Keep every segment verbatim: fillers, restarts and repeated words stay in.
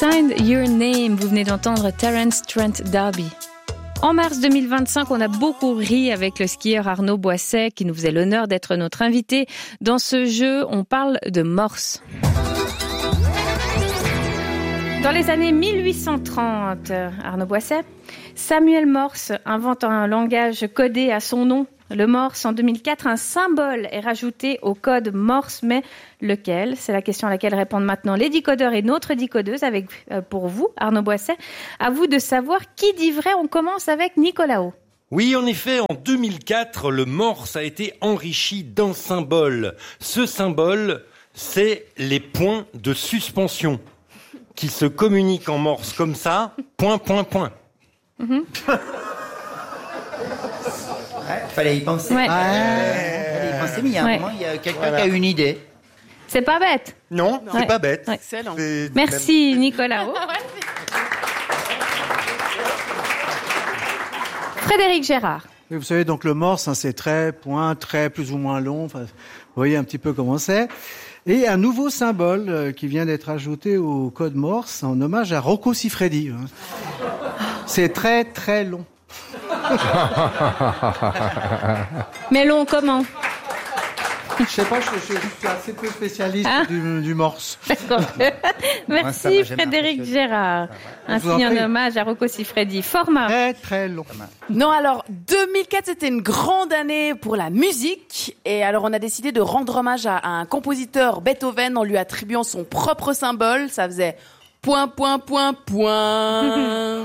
Signed Your Name, vous venez d'entendre Terence Trent D'Arby. En mars deux mille vingt-cinq, on a beaucoup ri avec le skieur Arnaud Boisset qui nous faisait l'honneur d'être notre invité. Dans ce jeu, on parle de morse. Dans les années mille huit cent trente, Arnaud Boisset, Samuel Morse invente un langage codé à son nom. Le Morse, en deux mille quatre, un symbole est rajouté au code Morse, mais lequel ? C'est la question à laquelle répondent maintenant les décodeurs et notre décodeuse, avec euh, pour vous, Arnaud Boisset. À vous de savoir qui dit vrai. On commence avec Nicolas O. Oui, en effet, en deux mille quatre, le Morse a été enrichi d'un symbole. Ce symbole, c'est les points de suspension qui se communiquent en Morse comme ça, point, point, point. Mm-hmm. Ouais, fallait y penser. Ouais. Ah, fallait y penser, mais il y a un ouais. moment, il y a quelqu'un voilà. qui a une idée. C'est pas bête. Non, non. c'est ouais. pas bête. Ouais. Excellent. C'est Merci même... Nicolas O. Frédéric Gérard. Et vous savez, donc le Morse, hein, c'est très, point, très, plus ou moins long. Enfin, vous voyez un petit peu comment c'est. Et un nouveau symbole euh, qui vient d'être ajouté au code Morse en hommage à Rocco Siffredi. Hein. C'est très, très long. Mais long comment ? Je sais pas, je, je, je suis assez peu spécialiste hein du, du Morse. D'accord. Merci Moi, Frédéric Gérard. Ainsi en en prie. hommage à Rocco Siffredi. Format. Très, très long. Non, alors, deux mille quatre, c'était une grande année pour la musique. Et alors, on a décidé de rendre hommage à, à un compositeur, Beethoven, en lui attribuant son propre symbole. Ça faisait point, point, point, point.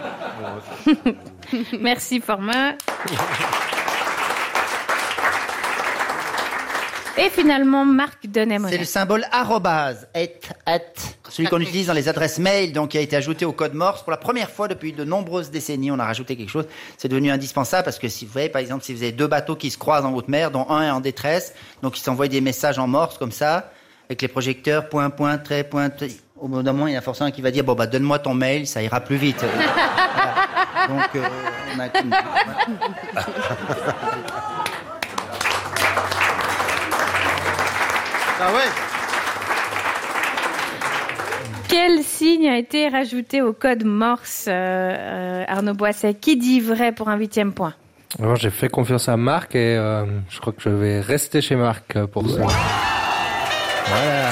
Merci Format. Et finalement, Marc Denet-Monet. C'est le symbole arrobase, et, et, celui qu'on utilise dans les adresses mail, donc qui a été ajouté au code Morse pour la première fois depuis de nombreuses décennies. On a rajouté quelque chose. C'est devenu indispensable parce que si vous voyez, par exemple, si vous avez deux bateaux qui se croisent dans votre mer, dont un est en détresse, donc ils s'envoient des messages en Morse comme ça, avec les projecteurs, point, point, trait, point, trait. Au bout d'un moment, il y a forcément un qui va dire, bon, bah, donne-moi ton mail, ça ira plus vite. Voilà. Donc, euh, on a... Ah ouais. Quel signe a été rajouté au code Morse, euh, euh, Arnaud Boisset ? Qui dit vrai pour un huitième point ? Alors, j'ai fait confiance à Marc et euh, je crois que je vais rester chez Marc pour ça. Voilà.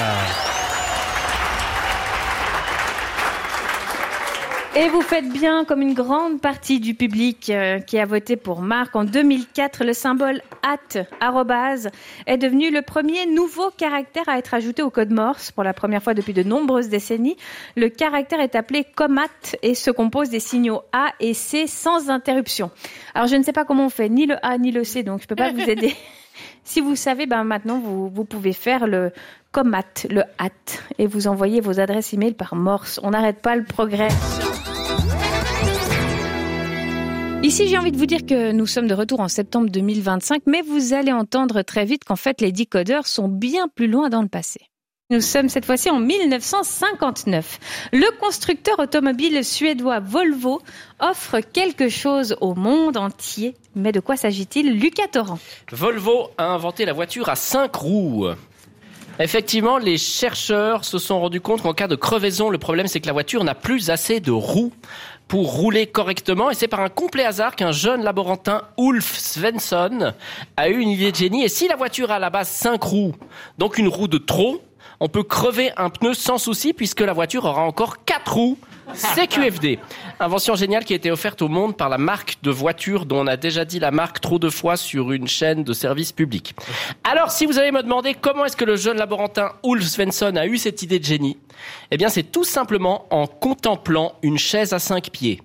Et vous faites bien comme une grande partie du public euh, qui a voté pour Marc. En deux mille quatre, le symbole at, arrobase, est devenu le premier nouveau caractère à être ajouté au code Morse pour la première fois depuis de nombreuses décennies. Le caractère est appelé comat et se compose des signaux A et C sans interruption. Alors je ne sais pas comment on fait ni le A ni le C, donc je ne peux pas vous aider. Si vous savez, ben maintenant vous, vous pouvez faire le comat, le at, et vous envoyez vos adresses e-mail par Morse. On n'arrête pas le progrès. Ici, j'ai envie de vous dire que nous sommes de retour en septembre deux mille vingt-cinq, mais vous allez entendre très vite qu'en fait, les décodeurs sont bien plus loin dans le passé. Nous sommes cette fois-ci en mille neuf cent cinquante-neuf. Le constructeur automobile suédois Volvo offre quelque chose au monde entier. Mais de quoi s'agit-il, Lucas Torrent ? Volvo a inventé la voiture à cinq roues. Effectivement, les chercheurs se sont rendus compte qu'en cas de crevaison, le problème c'est que la voiture n'a plus assez de roues pour rouler correctement, et c'est par un complet hasard qu'un jeune laborantin, Ulf Svensson, a eu une idée de génie. Et si la voiture a à la base cinq roues, donc une roue de trop, on peut crever un pneu sans souci puisque la voiture aura encore quatre roues. C Q F D. Invention géniale qui a été offerte au monde par la marque de voiture dont on a déjà dit la marque trop de fois sur une chaîne de service public. Alors, si vous allez me demander comment est-ce que le jeune laborantin Ulf Svensson a eu cette idée de génie, eh bien, c'est tout simplement en contemplant une chaise à cinq pieds.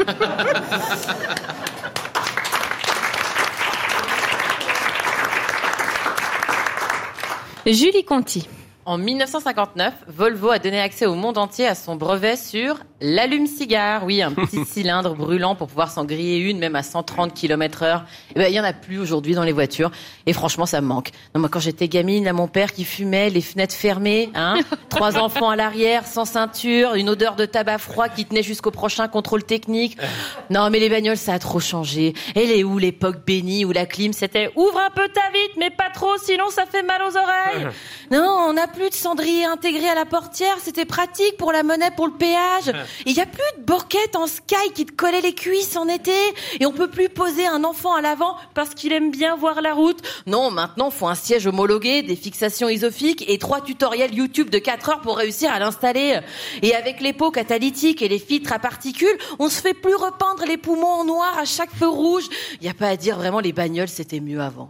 Julie Conti. En mille neuf cent cinquante-neuf, Volvo a donné accès au monde entier à son brevet sur l'allume-cigare. Oui, un petit cylindre brûlant pour pouvoir s'en griller une, même à cent trente kilomètres heure. Eh ben, il y en a plus aujourd'hui dans les voitures. Et franchement, ça me manque. Non, moi, quand j'étais gamine, là, mon père qui fumait, les fenêtres fermées, hein, trois enfants à l'arrière, sans ceinture, une odeur de tabac froid qui tenait jusqu'au prochain contrôle technique. Non, mais les bagnoles, ça a trop changé. Elle est où l'époque bénie où la clim, c'était ouvre un peu ta vitre, mais pas trop, sinon ça fait mal aux oreilles. Non, on n'a plus de cendrier intégré à la portière, c'était pratique pour la monnaie, pour le péage. Et il y a plus de borquettes en sky qui te collaient les cuisses en été. Et on peut plus poser un enfant à l'avant parce qu'il aime bien voir la route. Non, maintenant, faut un siège homologué, des fixations isophiques et trois tutoriels YouTube de quatre heures pour réussir à l'installer. Et avec les pots catalytiques et les filtres à particules, on se fait plus repeindre les poumons en noir à chaque feu rouge. Il y a pas à dire, vraiment, les bagnoles, c'était mieux avant.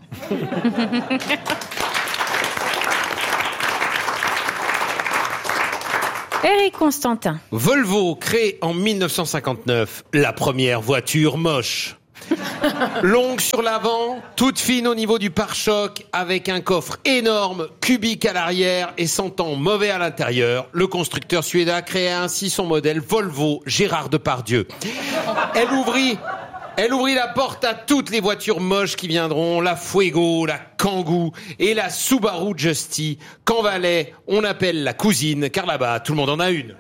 Éric Constantin. Volvo crée en mille neuf cent cinquante-neuf la première voiture moche. Longue sur l'avant, toute fine au niveau du pare-choc, avec un coffre énorme, cubique à l'arrière et sentant mauvais à l'intérieur, le constructeur suédois créa ainsi son modèle Volvo Gérard Depardieu. Elle ouvrit... Elle ouvrit la porte à toutes les voitures moches qui viendront, la Fuego, la Kangoo et la Subaru Justy, qu'en Valais, on appelle la cousine, car là-bas, tout le monde en a une.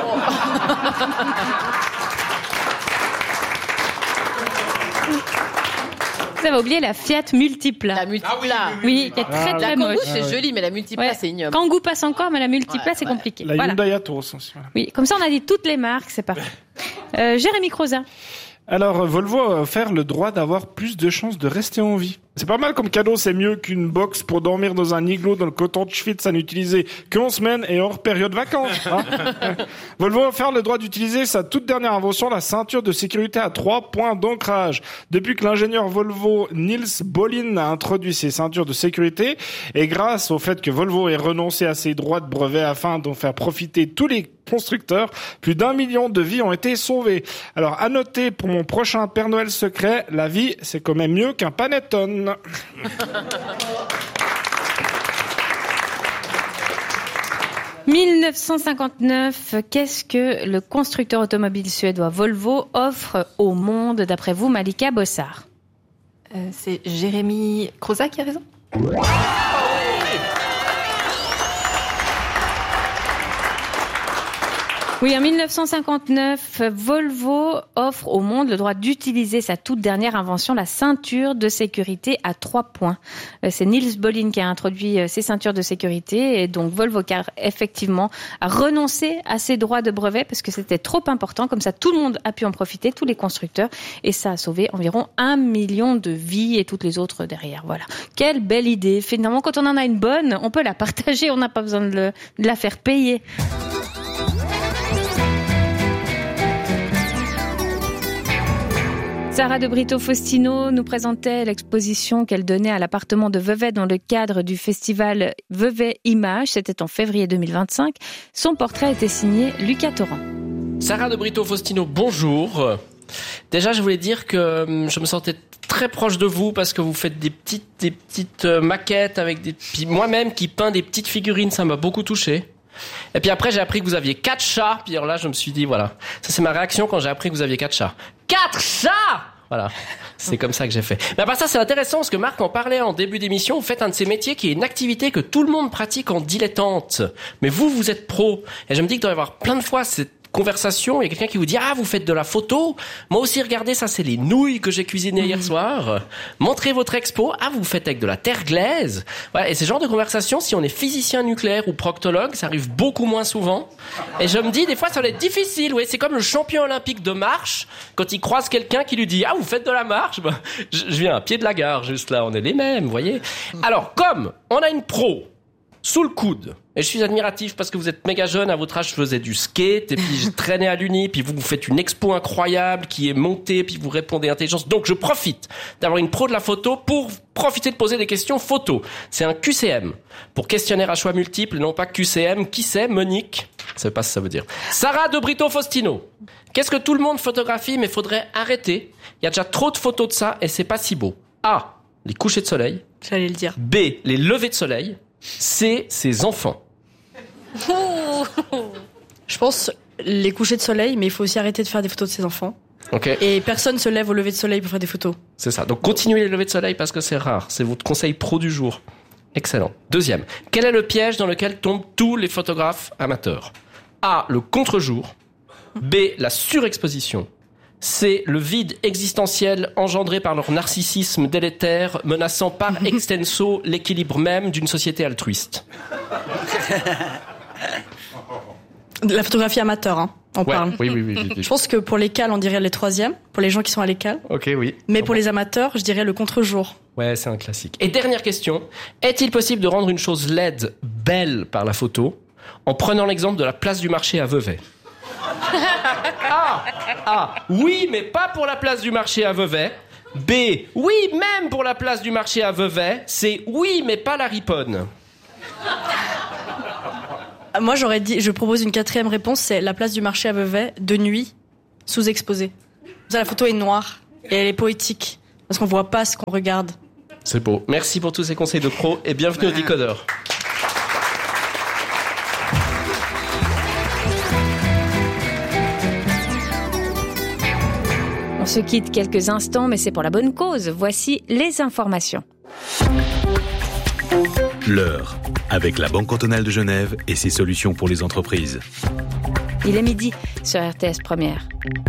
Vous avez oublié la Fiat Multipla. La Multipla. Ah oui, Oui, qui est très Ah, très La moche. Kangoo, c'est joli, mais la Multipla, Ouais. c'est ignoble. Kangoo passe encore, mais la Multipla, Ouais, c'est ouais. compliqué. La Voilà. Hyundai Atos aussi. Voilà. Oui, comme ça, on a dit toutes les marques, c'est parfait. Euh, Jérémy Croza. Alors, Volvo a offert le droit d'avoir plus de chances de rester en vie. C'est pas mal comme cadeau, c'est mieux qu'une box pour dormir dans un igloo dans le coton de Schwytz à n'utiliser qu'en semaine et hors période vacances. Hein. Volvo a offert le droit d'utiliser sa toute dernière invention, la ceinture de sécurité à trois points d'ancrage. Depuis que l'ingénieur Volvo Niels Bohlin a introduit ces ceintures de sécurité, et grâce au fait que Volvo ait renoncé à ses droits de brevet afin d'en faire profiter tous les constructeurs, plus d'un million de vies ont été sauvées. Alors, à noter pour mon prochain Père Noël secret, la vie, c'est quand même mieux qu'un panettone. mille neuf cent cinquante-neuf, qu'est-ce que le constructeur automobile suédois Volvo offre au monde, d'après vous, Malika Bossard? Euh, c'est Jérémy Croza qui a raison. Oui, en mille neuf cent cinquante-neuf, Volvo offre au monde le droit d'utiliser sa toute dernière invention, la ceinture de sécurité à trois points. C'est Niels Bohlin qui a introduit ces ceintures de sécurité et donc Volvo car effectivement a renoncé à ses droits de brevet parce que c'était trop important. Comme ça, tout le monde a pu en profiter, tous les constructeurs, et ça a sauvé environ un million de vies et toutes les autres derrière. Voilà. Quelle belle idée. Finalement, quand on en a une bonne, on peut la partager, on n'a pas besoin de, le, de la faire payer. Sarah de Brito-Faustino nous présentait l'exposition qu'elle donnait à l'appartement de Vevey dans le cadre du festival Vevey Images. C'était en février deux mille vingt-cinq. Son portrait était signé Lucas Torrent. Sarah de Brito-Faustino, bonjour. Déjà, je voulais dire que je me sentais très proche de vous parce que vous faites des petites, des petites maquettes avec des, puis moi-même qui peins des petites figurines, ça m'a beaucoup touché. Et puis après, j'ai appris que vous aviez quatre chats. Puis alors là, je me suis dit, voilà. Ça, c'est ma réaction quand j'ai appris que vous aviez quatre chats. Quatre chats! Voilà. C'est comme ça que j'ai fait. Mais à part ça, c'est intéressant parce que Marc en parlait en début d'émission. Vous faites un de ces métiers qui est une activité que tout le monde pratique en dilettante. Mais vous, vous êtes pro. Et je me dis qu'il doit y avoir plein de fois cette conversation, il y a quelqu'un qui vous dit « Ah, vous faites de la photo ?» Moi aussi, regardez, ça, c'est les nouilles que j'ai cuisinées hier soir. Montrez votre expo. « Ah, vous faites avec de la terre glaise ?» Voilà. Et ce genre de conversation, si on est physicien nucléaire ou proctologue, ça arrive beaucoup moins souvent. Et je me dis, des fois, ça va être difficile. Oui, c'est comme le champion olympique de marche, quand il croise quelqu'un qui lui dit « Ah, vous faites de la marche ?» Ben, je viens à pied de la gare, juste là. On est les mêmes, vous voyez. Alors, comme on a une pro sous le coude, et je suis admiratif parce que vous êtes méga jeune, à votre âge je faisais du skate, et puis j'ai traîné à l'Uni, puis vous, vous faites une expo incroyable qui est montée, puis vous répondez intelligence. Donc je profite d'avoir une pro de la photo pour profiter de poser des questions photo. C'est un Q C M, pour questionnaire à choix multiples, non pas Q C M. Qui c'est, Monique? Je sais pas ce que ça veut dire. Sarah de Brito-Faustino. Qu'est-ce que tout le monde photographie, mais faudrait arrêter? Il y a déjà trop de photos de ça, et c'est pas si beau. A. Les couchers de soleil. J'allais le dire. B. Les levées de soleil. C. Ses enfants. Je pense les couchers de soleil, mais il faut aussi arrêter de faire des photos de ses enfants. Ok. Et personne se lève au lever de soleil pour faire des photos. C'est ça. Donc continuez les levées de soleil parce que c'est rare. C'est votre conseil pro du jour. Excellent. Deuxième. Quel est le piège dans lequel tombent tous les photographes amateurs? A. Le contre-jour. B. La surexposition. C'est le vide existentiel engendré par leur narcissisme délétère, menaçant par extenso l'équilibre même d'une société altruiste. La photographie amateur, hein, on Ouais, parle. oui, oui, oui, oui, oui. Je pense que pour les cales, on dirait les troisièmes, pour les gens qui sont à l'écale. Ok, oui. Mais pour les amateurs, je dirais le contre-jour. Ouais, c'est un classique. Et dernière question. Est-il possible de rendre une chose laide belle par la photo en prenant l'exemple de la place du marché à Vevey? A. A. Oui, mais pas pour la place du marché à Vevey. B. Oui, même pour la place du marché à Vevey. C. Oui, mais pas la Riponne. Moi, j'aurais dit, je propose une quatrième réponse, c'est la place du marché à Vevey, de nuit, sous-exposée. Ça, la photo est noire et elle est poétique, parce qu'on voit pas ce qu'on regarde. C'est beau. Merci pour tous ces conseils de pro et bienvenue au Décodeur. On se quitte quelques instants, mais c'est pour la bonne cause. Voici les informations. L'heure, avec la Banque cantonale de Genève et ses solutions pour les entreprises. Il est midi sur R T S Première.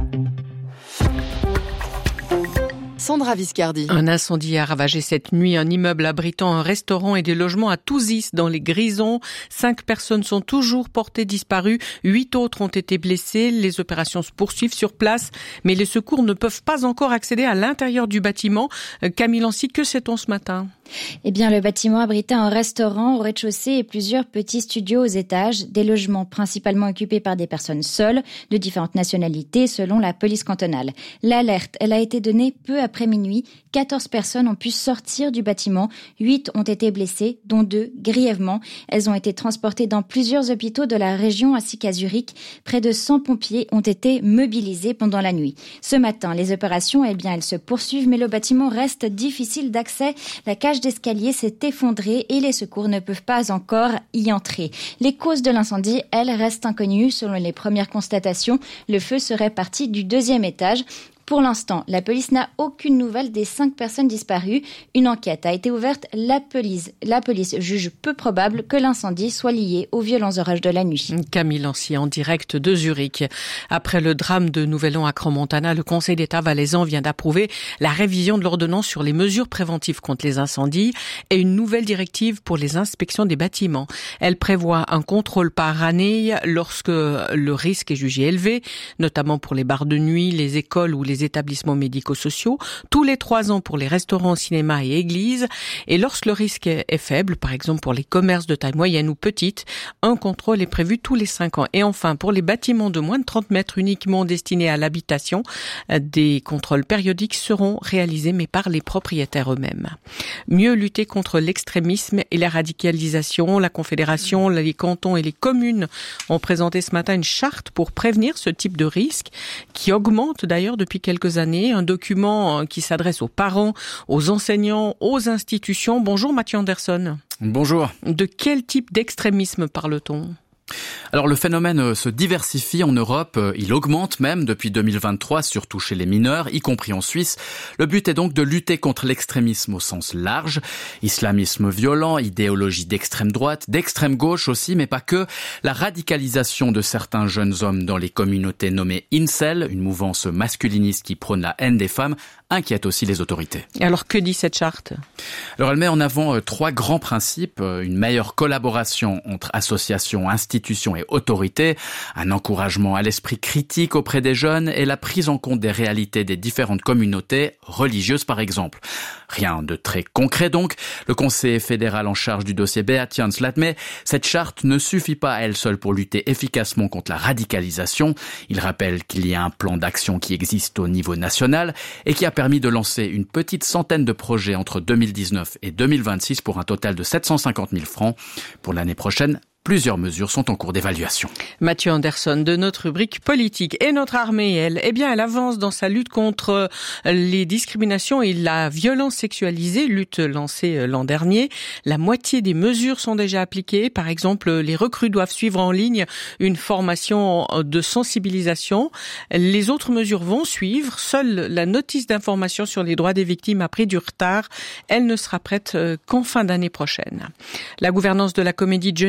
Sandra Viscardi. Un incendie a ravagé cette nuit un immeuble abritant un restaurant et des logements à Touzis dans les Grisons. Cinq personnes sont toujours portées disparues. Huit autres ont été blessées. Les opérations se poursuivent sur place, mais les secours ne peuvent pas encore accéder à l'intérieur du bâtiment. Camille Lancy, que sait-on ce matin ? Eh bien, le bâtiment abritait un restaurant au rez-de-chaussée et plusieurs petits studios aux étages, des logements principalement occupés par des personnes seules, de différentes nationalités, selon la police cantonale. L'alerte, elle a été donnée peu après minuit. quatorze personnes ont pu sortir du bâtiment. huit ont été blessées, dont deux grièvement. Elles ont été transportées dans plusieurs hôpitaux de la région ainsi qu'à Zurich. Près de cent pompiers ont été mobilisés pendant la nuit. Ce matin, les opérations, eh bien, elles se poursuivent, mais le bâtiment reste difficile d'accès. La cage d'escalier s'est effondrée et les secours ne peuvent pas encore y entrer. Les causes de l'incendie, elles, restent inconnues. Selon les premières constatations, le feu serait parti du deuxième étage. Pour l'instant, la police n'a aucune nouvelle des cinq personnes disparues. Une enquête a été ouverte. La police, la police juge peu probable que l'incendie soit lié aux violents orages de la nuit. Camille Lancy en direct de Zurich. Après le drame de Nouvel-An à Crans-Montana, le Conseil d'État valaisan vient d'approuver la révision de l'ordonnance sur les mesures préventives contre les incendies et une nouvelle directive pour les inspections des bâtiments. Elle prévoit un contrôle par année lorsque le risque est jugé élevé, notamment pour les bars de nuit, les écoles ou les les établissements médico-sociaux, tous les trois ans pour les restaurants, cinémas et églises, et lorsque le risque est faible, par exemple pour les commerces de taille moyenne ou petite, un contrôle est prévu tous les cinq ans. Et enfin, pour les bâtiments de moins de trente mètres uniquement destinés à l'habitation, des contrôles périodiques seront réalisés, mais par les propriétaires eux-mêmes. Mieux lutter contre l'extrémisme et la radicalisation, la Confédération, les cantons et les communes ont présenté ce matin une charte pour prévenir ce type de risque qui augmente d'ailleurs depuis quelques années, un document qui s'adresse aux parents, aux enseignants, aux institutions. Bonjour Mathieu Anderson. Bonjour. De quel type d'extrémisme parle-t-on ? Alors le phénomène se diversifie en Europe, il augmente même depuis deux mille vingt-trois, surtout chez les mineurs, y compris en Suisse. Le but est donc de lutter contre l'extrémisme au sens large, islamisme violent, idéologie d'extrême droite, d'extrême gauche aussi, mais pas que. La radicalisation de certains jeunes hommes dans les communautés nommées incel, une mouvance masculiniste qui prône la haine des femmes, inquiète aussi les autorités. Alors que dit cette charte ? Alors elle met en avant trois grands principes, une meilleure collaboration entre associations, institutions et autorités, un encouragement à l'esprit critique auprès des jeunes et la prise en compte des réalités des différentes communautés, religieuses par exemple. Rien de très concret donc. Le conseiller fédéral en charge du dossier Beat Jans l'admet, cette charte ne suffit pas à elle seule pour lutter efficacement contre la radicalisation. Il rappelle qu'il y a un plan d'action qui existe au niveau national et qui a permis de lancer une petite centaine de projets entre deux mille dix-neuf et deux mille vingt-six pour un total de sept cent cinquante mille francs. Pour l'année prochaine, plusieurs mesures sont en cours d'évaluation. Mathieu Anderson de notre rubrique politique. Et notre armée, elle, eh bien, elle avance dans sa lutte contre les discriminations et la violence sexualisée, lutte lancée l'an dernier. La moitié des mesures sont déjà appliquées. Par exemple, les recrues doivent suivre en ligne une formation de sensibilisation. Les autres mesures vont suivre. Seule la notice d'information sur les droits des victimes a pris du retard. Elle ne sera prête qu'en fin d'année prochaine. La gouvernance de la Comédie de Genève est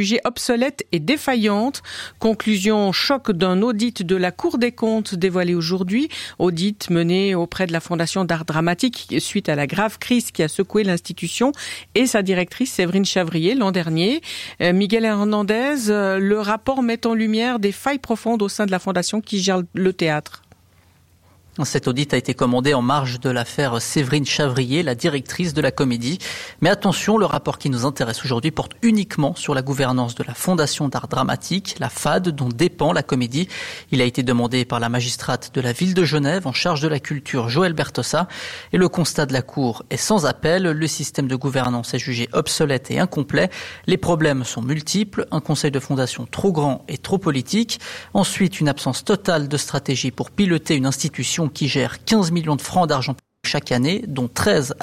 jugée obsolète et défaillante. Conclusion choc d'un audit de la Cour des comptes dévoilé aujourd'hui. Audit mené auprès de la Fondation d'art dramatique suite à la grave crise qui a secoué l'institution et sa directrice Séverine Chavrier l'an dernier. Euh, Miguel Hernandez, euh, le rapport met en lumière des failles profondes au sein de la Fondation qui gère le théâtre. Cet audit a été commandé en marge de l'affaire Séverine Chavrier, la directrice de la Comédie. Mais attention, le rapport qui nous intéresse aujourd'hui porte uniquement sur la gouvernance de la Fondation d'art dramatique, la F A D, dont dépend la Comédie. Il a été demandé par la magistrate de la ville de Genève en charge de la culture, Joël Bertossa. Et le constat de la Cour est sans appel. Le système de gouvernance est jugé obsolète et incomplet. Les problèmes sont multiples. Un conseil de fondation trop grand et trop politique. Ensuite, une absence totale de stratégie pour piloter une institution qui gère quinze millions de francs d'argent chaque année, dont treize